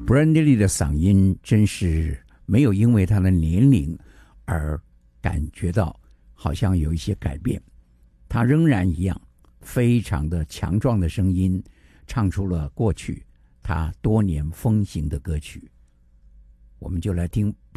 Brandi Lee 的嗓音真是没有因为他的年龄而感觉到好像有一些改变，他仍然一样非常的强壮的声音，唱出了过去他多年风行的歌曲。我们就来听